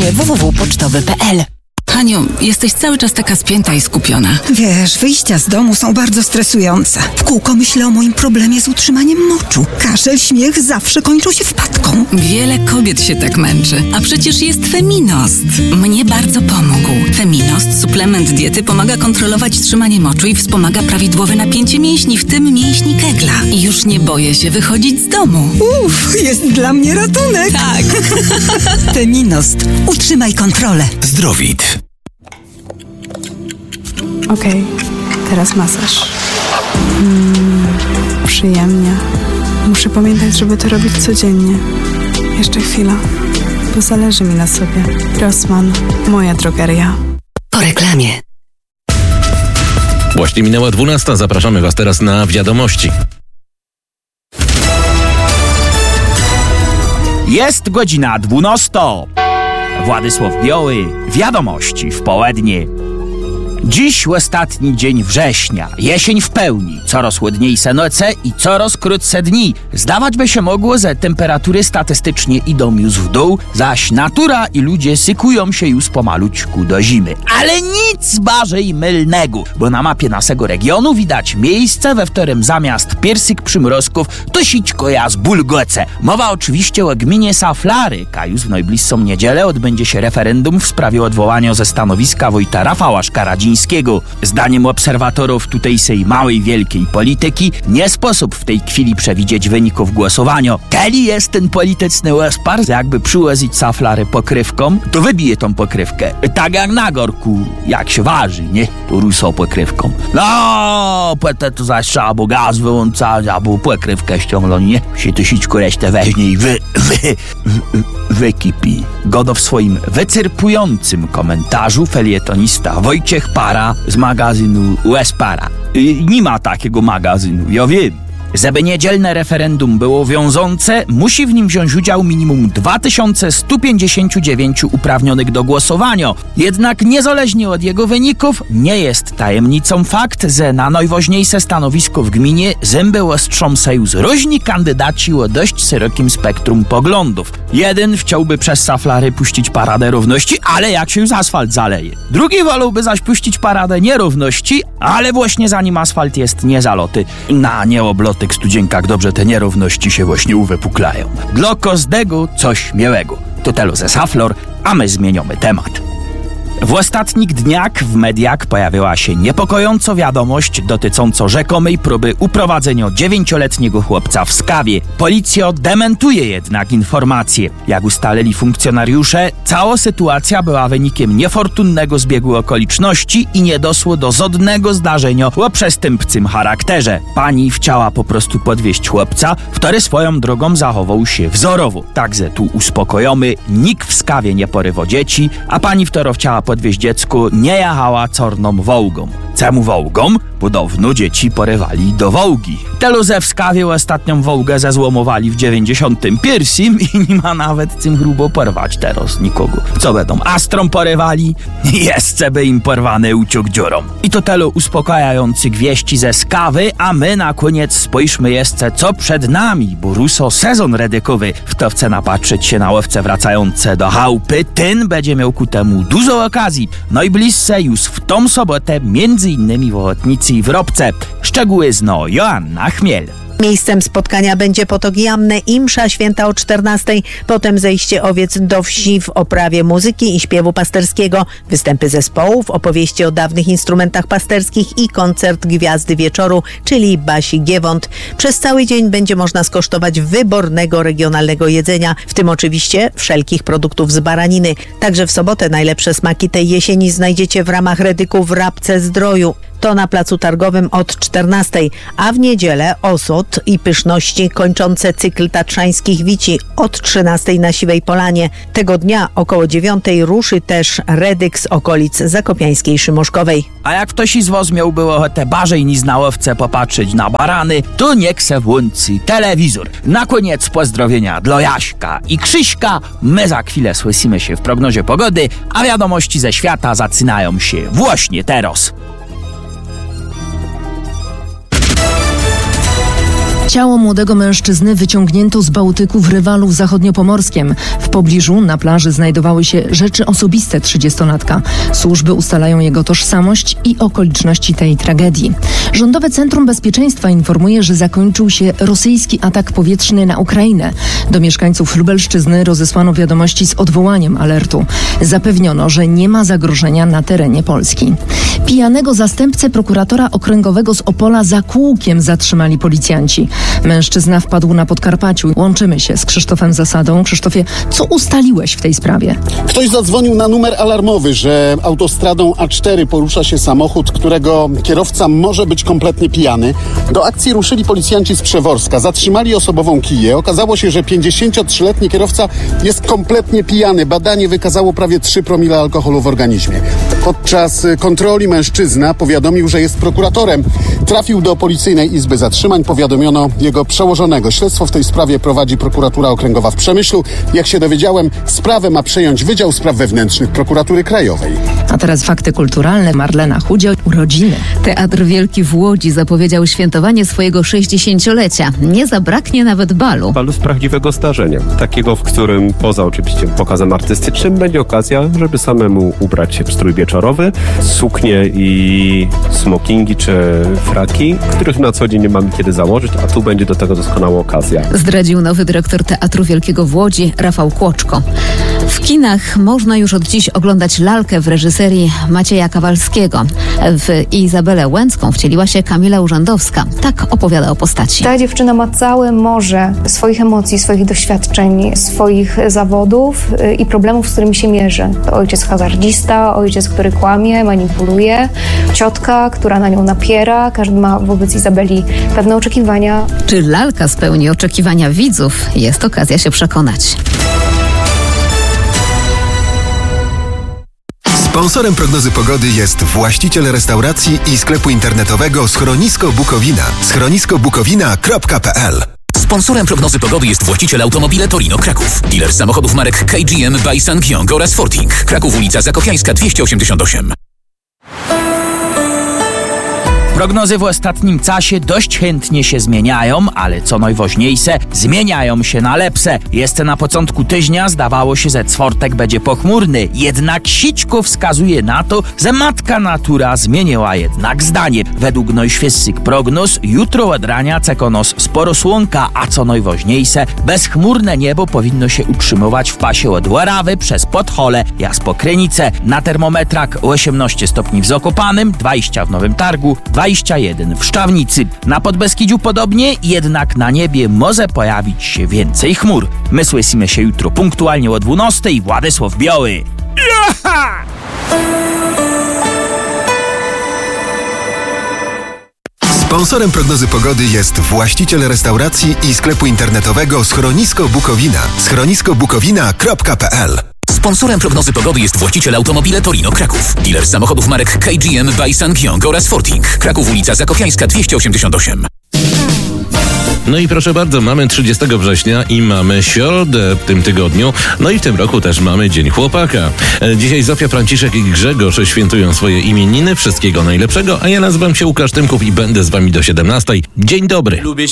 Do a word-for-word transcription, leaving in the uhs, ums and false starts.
stronie w w w kropka pocztowy kropka p l. Haniu, jesteś cały czas taka spięta i skupiona. Wiesz, wyjścia z domu są bardzo stresujące. W kółko myślę o moim problemie z utrzymaniem moczu. Kaszel, śmiech zawsze kończą się wpadką. Wiele kobiet się tak męczy, a przecież jest Feminost. Mnie bardzo pomógł. Feminost, suplement diety, pomaga kontrolować trzymanie moczu i wspomaga prawidłowe napięcie mięśni, w tym mięśni kegla. I już nie boję się wychodzić z domu. Uff, jest dla mnie ratunek. Tak. Feminost. Utrzymaj kontrolę. Zdrowit. Okej, teraz masaż. Mm, przyjemnie. Muszę pamiętać, żeby to robić codziennie. Jeszcze chwila, bo zależy mi na sobie. Rossmann, moja drogeria. Po reklamie. Właśnie minęła dwunasta. Zapraszamy Was teraz na wiadomości. Jest godzina dwunasta. Władysław Biały, wiadomości w południe. Dziś ostatni dzień września, jesień w pełni, coraz chłodniejsze noce i coraz krótsze dni. Zdawać by się mogło, że temperatury statystycznie idą już w dół, zaś natura i ludzie sykują się już pomalutku do zimy. Ale nic bardziej mylnego, bo na mapie naszego regionu widać miejsce, we którym zamiast piersyk przymrozków to sićko jas bulgoce. Mowa oczywiście o gminie Saflary, a już w najbliższą niedzielę odbędzie się referendum w sprawie odwołania ze stanowiska wójta Rafała Szkaradzińskiego. Zdaniem obserwatorów tutejszej małej, wielkiej polityki nie sposób w tej chwili przewidzieć wyników głosowania. Keli jest ten polityczny łespar, że jakby przyłożyć Saflary pokrywką, to wybije tą pokrywkę. Tak jak na gorku, jak się waży, nie? To rusą pokrywką. No, potem to zaś trzeba albo gaz wyłączać, albo pokrywkę ściągnąć, nie? Się to sićko resztę weźmie i wy, wy, wy, wykipi. Godo w swoim wyczerpującym komentarzu felietonista Wojciech Para z magazynu Łespara. Nie ma takiego magazynu, ja wiem. Żeby niedzielne referendum było wiążące, musi w nim wziąć udział minimum dwa tysiące sto pięćdziesiąt dziewięć uprawnionych do głosowania. Jednak niezależnie od jego wyników, nie jest tajemnicą fakt, że na najważniejsze stanowisko w gminie zęby ostrzą się już różni kandydaci o dość szerokim spektrum poglądów. Jeden chciałby przez Saflary puścić paradę równości, ale jak się już asfalt zaleje. Drugi wolałby zaś puścić paradę nierówności, ale właśnie zanim asfalt jest niezaloty. Na nieobloty w studzienkach dobrze te nierówności się właśnie uwypuklają. Dla każdego coś miłego. To telo ze Saflor, a my zmieniamy temat. W ostatnich dniach w mediach pojawiła się niepokojąco wiadomość dotycząca rzekomej próby uprowadzenia dziewięcioletniego chłopca w Skawie. Policja dementuje jednak informacje. Jak ustalili funkcjonariusze, cała sytuacja była wynikiem niefortunnego zbiegu okoliczności i nie doszło do żadnego zdarzenia o przestępczym charakterze. Pani chciała po prostu podwieźć chłopca, który swoją drogą zachował się wzorowo. Także tu uspokojomy, nikt w Skawie nie porywa dzieci, a pani, która chciała podwieźć dziecko, nie jechała czarną Wołgą. Czemu Wołgą? Bo dawno dzieci porywali do Wołgi. Teluze w Skawie ostatnią Wołgę zezłomowali w dziewięćdziesiątym pierwszym i nie ma nawet tym grubo porwać teraz nikogo. Co będą, Astrą porywali? Jeszcze by im porwane uciąg dziurą. I to telo uspokajający gwieści ze Skawy, a my na koniec spojrzmy jeszcze co przed nami, bo ruso sezon redykowy. W to chce napatrzeć się na łowce wracające do chałupy, ten będzie miał ku temu dużo okazji. Najbliższe już w tą sobotę między innymi w Ochotnicy i w Robce. Szczegóły zno Joanna Chmiel. Miejscem spotkania będzie potok Jamne i msza święta o czternastej, potem zejście owiec do wsi w oprawie muzyki i śpiewu pasterskiego, występy zespołów, opowieści o dawnych instrumentach pasterskich i koncert Gwiazdy Wieczoru, czyli Basi Giewont. Przez cały dzień będzie można skosztować wybornego regionalnego jedzenia, w tym oczywiście wszelkich produktów z baraniny. Także w sobotę najlepsze smaki tej jesieni znajdziecie w ramach redyku w Rabce Zdroju. To na placu targowym od czternastej, a w niedzielę osód i pyszności kończące cykl tatrzańskich wici od trzynastej na Siwej Polanie. Tego dnia około dziewiątej ruszy też redyk z okolic zakopiańskiej Szymoszkowej. A jak ktoś z was miałby ochotę barzej niż na łowce popatrzeć na barany, to niech se włączy telewizor. Na koniec pozdrowienia dla Jaśka i Krzyśka. My za chwilę słyszymy się w prognozie pogody, a wiadomości ze świata zaczynają się właśnie teraz. Ciało młodego mężczyzny wyciągnięto z Bałtyku w Rywalu w Zachodniopomorskiem. W pobliżu na plaży znajdowały się rzeczy osobiste trzydziestolatka. Służby ustalają jego tożsamość i okoliczności tej tragedii. Rządowe Centrum Bezpieczeństwa informuje, że zakończył się rosyjski atak powietrzny na Ukrainę. Do mieszkańców Lubelszczyzny rozesłano wiadomości z odwołaniem alertu. Zapewniono, że nie ma zagrożenia na terenie Polski. Pijanego zastępcę prokuratora okręgowego z Opola za kółkiem zatrzymali policjanci. Mężczyzna wpadł na Podkarpaciu. Łączymy się z Krzysztofem Zasadą. Krzysztofie, co ustaliłeś w tej sprawie? Ktoś zadzwonił na numer alarmowy, że autostradą A cztery porusza się samochód, którego kierowca może być kompletnie pijany. Do akcji ruszyli policjanci z Przeworska. Zatrzymali osobową kiję. Okazało się, że pięćdziesięciotrzyletni kierowca jest kompletnie pijany. Badanie wykazało prawie trzy promile alkoholu w organizmie. Podczas kontroli mężczyzna powiadomił, że jest prokuratorem. Trafił do Policyjnej Izby Zatrzymań. Powiadomiono jego przełożonego. Śledztwo w tej sprawie prowadzi prokuratura okręgowa w Przemyślu. Jak się dowiedziałem, sprawę ma przejąć Wydział Spraw Wewnętrznych Prokuratury Krajowej. A teraz fakty kulturalne. Marlena Chudziel, urodziny. Teatr Wielki w Łodzi zapowiedział świętowanie swojego sześćdziesięciolecia. Nie zabraknie nawet balu. Balu z prawdziwego zdarzenia. Takiego, w którym poza oczywiście pokazem artystycznym będzie okazja, żeby samemu ubrać się w strój wieczorowy, suknie i smokingi czy fraki, których na co dzień nie mamy kiedy założyć, a tu będzie do tego doskonała okazja. Zdradził nowy dyrektor Teatru Wielkiego w Łodzi, Rafał Kłoczko. W kinach można już od dziś oglądać lalkę w reżyserii Macieja Kawalskiego. W Izabelę Łęcką wcieliła się Kamila Urzędowska. Tak opowiada o postaci. Ta dziewczyna ma całe morze swoich emocji, swoich doświadczeń, swoich zawodów i problemów, z którymi się mierzy. Ojciec hazardzista, ojciec, który kłamie, manipuluje, ciotka, która na nią napiera. Każdy ma wobec Izabeli pewne oczekiwania. Czy lalka spełni oczekiwania widzów? Jest okazja się przekonać. Sponsorem prognozy pogody jest właściciel restauracji i sklepu internetowego Schronisko Bukowina. schronisko bukowina kropka p l. Sponsorem prognozy pogody jest właściciel Automobile Torino Kraków. Dealer samochodów marek K G M by Sangyong oraz Forting. Kraków, ulica Zakopiańska dwieście osiemdziesiąt osiem. Prognozy w ostatnim czasie dość chętnie się zmieniają, ale co najważniejsze, zmieniają się na lepsze. Jeszcze na początku tygodnia zdawało się, że czwartek będzie pochmurny, jednak sićko wskazuje na to, że matka natura zmieniła jednak zdanie. Według najświeższych prognoz jutro od rania czeka nas sporo słonka, a co najważniejsze, bezchmurne niebo powinno się utrzymywać w pasie od Łaраwy przez Podhole, Jaspokrynice. Na termometrach osiemnaście stopni w Zakopanem, dwadzieścia w Nowym Targu, dwadzieścia jeden w Szczawnicy. Na Podbeskidziu podobnie, jednak na niebie może pojawić się więcej chmur. My słyszymy się jutro punktualnie o dwunastej. Władysław Biały. Jaha! Sponsorem prognozy pogody jest właściciel restauracji i sklepu internetowego Schronisko Bukowina. schronisko bukowina kropka p l. Sponsorem prognozy pogody jest właściciel Automobile Torino Kraków. Dealer samochodów marek K G M by Sangyong oraz Forting. Kraków, ulica Zakopiańska dwieście osiemdziesiąt osiem. No i proszę bardzo, mamy trzydziestego września i mamy środę w tym tygodniu. No i w tym roku też mamy Dzień Chłopaka. Dzisiaj Zofia, Franciszek i Grzegorz świętują swoje imieniny. Wszystkiego najlepszego, a ja nazywam się Łukasz Tymków i będę z wami do siedemnastej. Dzień dobry. Lubię